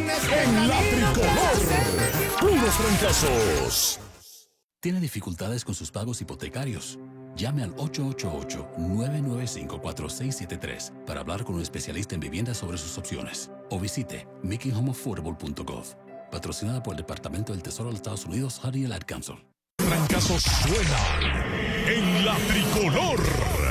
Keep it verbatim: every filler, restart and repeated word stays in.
En la tricolor, puros trancazos. ¿Tiene dificultades con sus pagos hipotecarios? Llame al ocho ocho ocho, nueve nueve cinco, cuatro seis siete tres para hablar con un especialista en vivienda sobre sus opciones. O visite making home affordable punto gov. Patrocinada por el Departamento del Tesoro de los Estados Unidos, Harry y el Ad Council. Trancazos suenan en la tricolor.